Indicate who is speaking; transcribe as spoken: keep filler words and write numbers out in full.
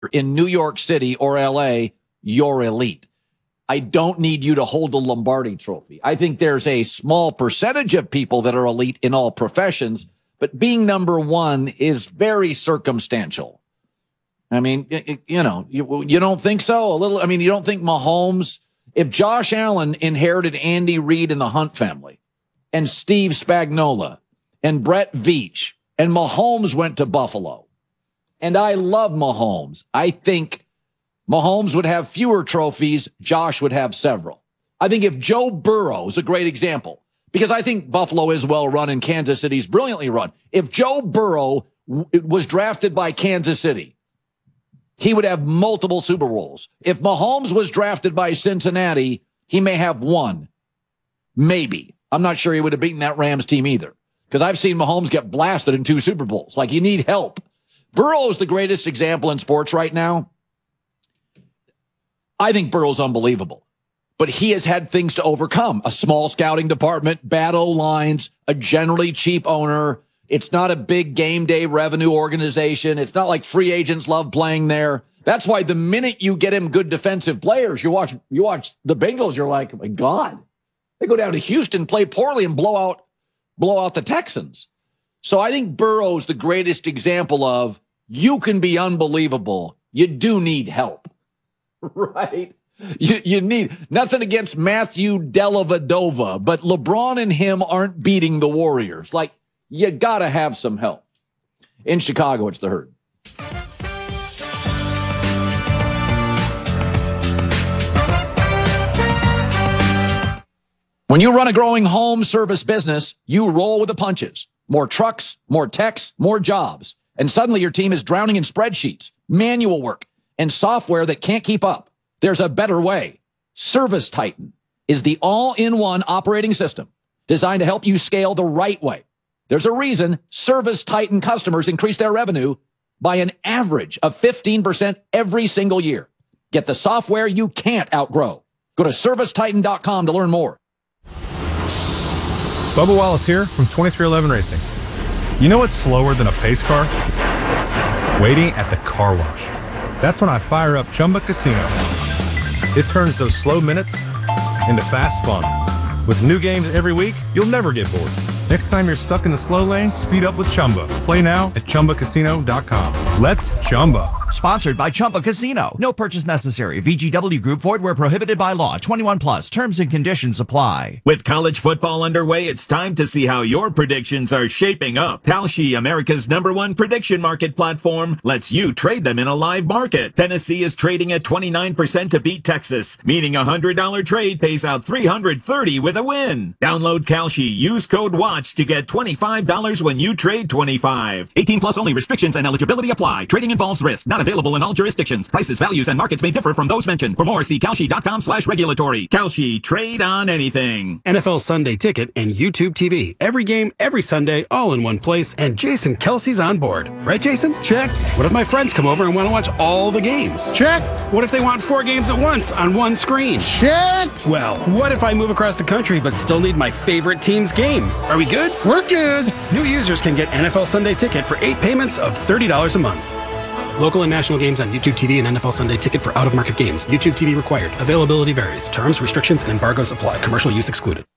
Speaker 1: in New York City or L A, you're elite. I don't need you to hold the Lombardi trophy. I think there's a small percentage of people that are elite in all professions, but being number one is very circumstantial. I mean, it, you know, you, you don't think so? A little. I mean, you don't think Mahomes, if Josh Allen inherited Andy Reid and the Hunt family and Steve Spagnuolo and Brett Veach and Mahomes went to Buffalo, and I love Mahomes, I think Mahomes would have fewer trophies. Josh would have several. I think if Joe Burrow is a great example, because I think Buffalo is well run and Kansas City is brilliantly run. If Joe Burrow w- was drafted by Kansas City, he would have multiple Super Bowls. If Mahomes was drafted by Cincinnati, he may have one. Maybe. I'm not sure he would have beaten that Rams team either, because I've seen Mahomes get blasted in two Super Bowls. Like, you need help. Burrow is the greatest example in sports right now. I think Burrow's unbelievable, but he has had things to overcome. A small scouting department, bad O-lines, a generally cheap owner. It's not a big game day revenue organization. It's not like free agents love playing there. That's why the minute you get him good defensive players, you watch you watch the Bengals, you're like, oh my God. They go down to Houston, play poorly, and blow out, blow out the Texans. So I think Burrow's the greatest example of you can be unbelievable. You do need help. Right? You, you need nothing against Matthew Dellavedova, but LeBron and him aren't beating the Warriors. Like, you got to have some help. In Chicago, it's the Herd. When you run a growing home service business, you roll with the punches. More trucks, more techs, more jobs. And suddenly your team is drowning in spreadsheets, manual work, and software that can't keep up. There's a better way. Service Titan is the all-in-one operating system designed to help you scale the right way. There's a reason Service Titan customers increase their revenue by an average of fifteen percent every single year. Get the software you can't outgrow. Go to service titan dot com to learn more.
Speaker 2: Bubba Wallace here from twenty-three eleven Racing. You know what's slower than a pace car? Waiting at the car wash. That's when I fire up Chumba Casino. It turns those slow minutes into fast fun. With new games every week, you'll never get bored. Next time you're stuck in the slow lane, speed up with Chumba. Play now at chumba casino dot com. Let's Chumba.
Speaker 3: Sponsored by Chumba Casino. No purchase necessary. V G W Group. Void where prohibited by law. twenty-one plus. Terms and conditions apply.
Speaker 4: With college football underway, it's time to see how your predictions are shaping up. Kalshi, America's number one prediction market platform, lets you trade them in a live market. Tennessee is trading at twenty-nine percent to beat Texas, meaning a one hundred dollars trade pays out three hundred thirty dollars with a win. Download Kalshi. Use code WATCH to get twenty-five dollars when you trade twenty-five dollars. eighteen plus only. Restrictions and eligibility apply. Trading involves risk. Not available in all jurisdictions. Prices, values, and markets may differ from those mentioned. For more, see kalshi dot com slash regulatory. Kalshi. Trade on anything.
Speaker 5: N F L Sunday Ticket and YouTube T V. Every game, every Sunday, all in one place. And Jason Kelsey's on board. Right, Jason?
Speaker 6: Check.
Speaker 5: What if my friends come over and want to watch all the games?
Speaker 6: Check.
Speaker 5: What if they want four games at once on one screen?
Speaker 6: Check.
Speaker 5: Well, what if I move across the country but still need my favorite team's game? Are we good?
Speaker 6: We're good.
Speaker 5: New users can get N F L Sunday Ticket for eight payments of thirty dollars a month. Local and national games on YouTube T V and N F L Sunday Ticket for out-of-market games. YouTube T V required. Availability varies. Terms, restrictions, and embargoes apply. Commercial use excluded.